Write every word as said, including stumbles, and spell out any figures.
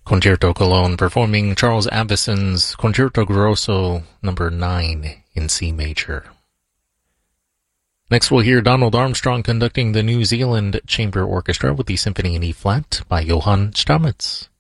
Concerto Cologne performing Charles Avicen's Concerto Grosso number nine in C major. Next we'll hear Donald Armstrong conducting the New Zealand Chamber Orchestra with the Symphony in E-flat by Johann Stamitz.